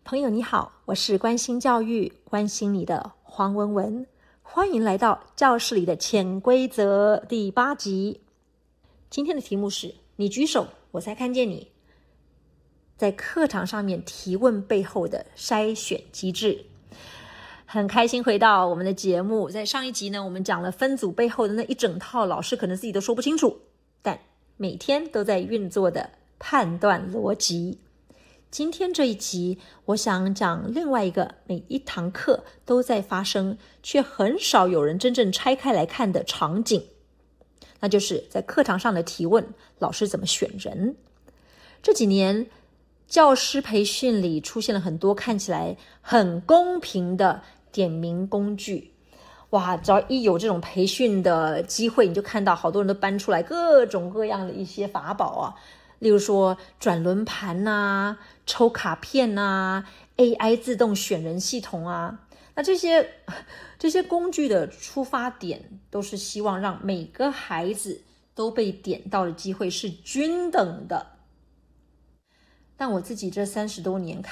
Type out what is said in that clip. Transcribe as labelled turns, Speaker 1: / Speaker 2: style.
Speaker 1: 朋友你好，我是关心教育、关心你的黄文文，欢迎来到教室里的潜规则第8集。今天的题目是：你举手，我才看见你。在课堂上面提问背后的筛选机制。很开心回到我们的节目。在上一集呢，我们讲了分组背后的那一整套，老师可能自己都说不清楚，但每天都在运作的判断逻辑。今天这一集，我想讲另外一个每一堂课都在发生，却很少有人真正拆开来看的场景，那就是在课堂上的提问，老师怎么选人。这几年教师培训里出现了很多看起来很公平的点名工具。哇，只要一有这种培训的机会，你就看到好多人都搬出来各种各样的一些法宝啊，例如说转轮盘啊、抽卡片啊、AI 自动选人系统啊。那这些工具的出发点都是希望让每个孩子都被点到的机会是均等的。但我自己这30多年